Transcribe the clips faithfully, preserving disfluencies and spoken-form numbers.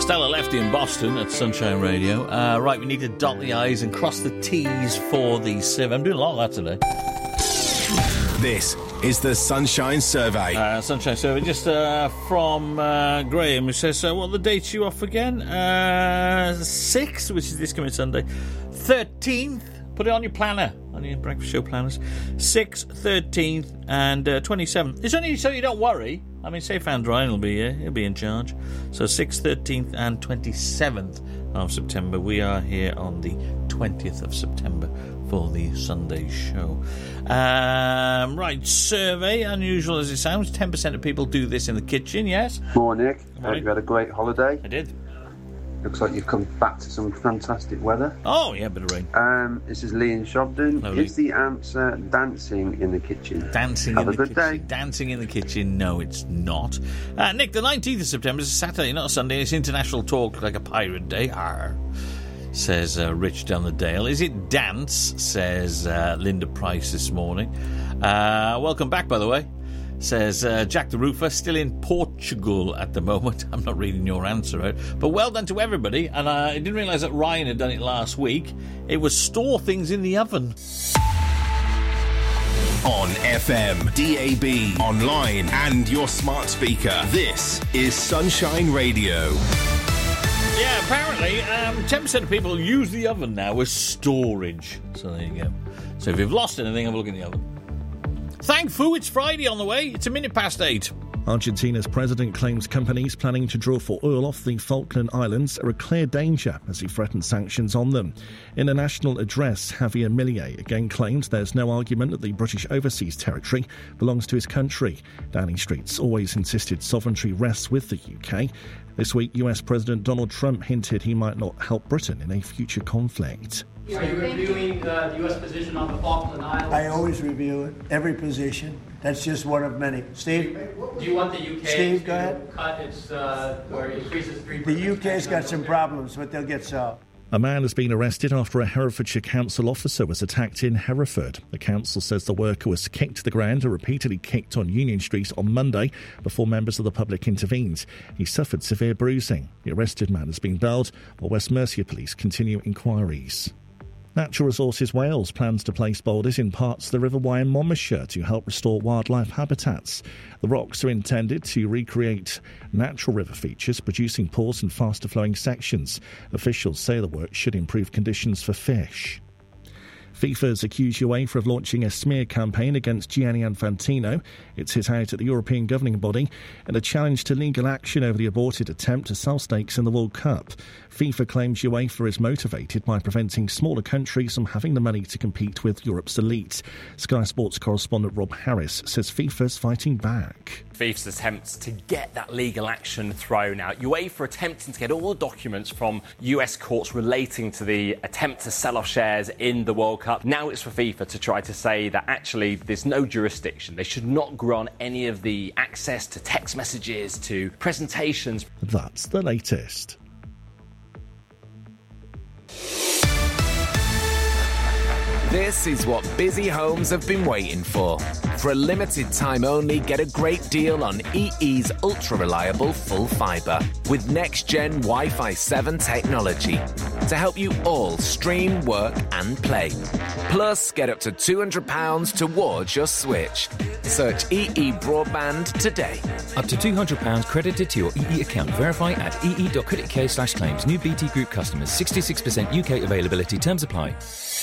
Stella Lefty in Boston at Sunshine Radio. Uh, right, we need to dot the I's and cross the T's for the survey. I'm doing a lot of that today. This is the Sunshine Survey. Uh, Sunshine Survey, just uh, from uh, Graham, who says, uh, what are the dates you off again? Uh, sixth, which is this coming Sunday. thirteenth, put it on your planner, on your breakfast show planners. sixth, thirteenth, and uh, twenty-seventh. It's only so you don't worry. I mean, Safe and Ryan will be here. He'll be in charge. So sixth, thirteenth, and twenty-seventh of September. We are here on the twentieth of September for the Sunday show. Um, right, survey, unusual as it sounds, ten percent of people do this in the kitchen, yes? Morning, Nick. Morning. Hope you had a great holiday. I did. Looks like you've come back to some fantastic weather. Oh, yeah, a bit of rain. Um, this is Lee in Shobden. Lovely. Is the answer dancing in the kitchen? Dancing Have in a the good kitchen. day. Dancing in the kitchen, no, it's not. Uh, Nick, the nineteenth of September is a Saturday, not a Sunday. It's International Talk Like a Pirate Day. Arr, says uh, Rich down the Dale. Is it dance, says uh, Linda Price this morning. Uh, welcome back, by the way, says uh, Jack the Roofer, still in Portugal at the moment. I'm not reading your answer out. But well done to everybody. And uh, I didn't realise that Ryan had done it last week. It was store things in the oven. On F M, D A B, online, and your smart speaker. This is Sunshine Radio. Yeah, apparently um, ten percent of people use the oven now as storage. So there you go. So if you've lost anything, have a look in the oven. Thank Fu, it's Friday on the way. It's a minute past eight. Argentina's president claims companies planning to draw for oil off the Falkland Islands are a clear danger as he threatens sanctions on them. In a national address, Javier Milei again claimed there's no argument that the British overseas territory belongs to his country. Downing Street's always insisted sovereignty rests with the U K. This week, U S President Donald Trump hinted he might not help Britain in a future conflict. Are you reviewing uh, the U S position on the Falkland Islands? I always review it, every position. That's just one of many. Steve? Do you want the U K Steve, to go ahead. cut its, uh, or increase its three percent? The U K's got some problems, but they'll get solved. A man has been arrested after a Herefordshire council officer was attacked in Hereford. The council says the worker was kicked to the ground and repeatedly kicked on Union Street on Monday before members of the public intervened. He suffered severe bruising. The arrested man has been bailed while West Mercia Police continue inquiries. Natural Resources Wales plans to place boulders in parts of the River Wye in Monmouthshire to help restore wildlife habitats. The rocks are intended to recreate natural river features, producing pools and faster-flowing sections. Officials say the work should improve conditions for fish. FIFA's accused UEFA of launching a smear campaign against Gianni Infantino. It's hit out at the European governing body in a challenge to legal action over the aborted attempt to sell stakes in the World Cup. FIFA claims UEFA is motivated by preventing smaller countries from having the money to compete with Europe's elite. Sky Sports correspondent Rob Harris says FIFA's fighting back. FIFA's attempts to get that legal action thrown out. UEFA attempting to get all the documents from U S courts relating to the attempt to sell off shares in the World Cup. Now it's for FIFA to try to say that actually there's no jurisdiction. They should not grant any of the access to text messages, to presentations. That's the latest. This is what busy homes have been waiting for. For a limited time only, get a great deal on E E's ultra-reliable full fibre with next-gen Wi-Fi seven technology to help you all stream, work and play. Plus, get up to two hundred pounds towards your switch. Search E E Broadband today. Up to two hundred pounds credited to your E E account. Verify at ee.co.uk slash claims. New B T Group customers. sixty-six percent U K availability. Terms apply.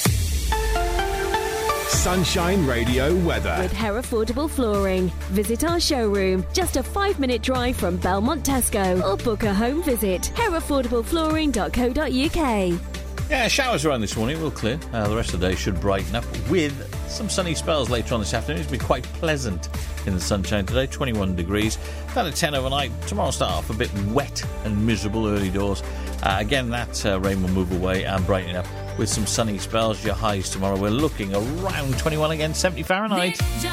Sunshine Radio weather. With Herefordable Flooring. Visit our showroom, just a five-minute drive from Belmont Tesco, or book a home visit. herefordable flooring dot co dot uk. Yeah, showers around this morning will clear. Uh, the rest of the day should brighten up with some sunny spells later on this afternoon. It's been quite pleasant in the sunshine today, twenty-one degrees. About a ten overnight. Tomorrow start off a bit wet and miserable early doors. Uh, again, that uh, rain will move away and brighten up with some sunny spells. Your highs tomorrow, we're looking around twenty-one again, seventy Fahrenheit.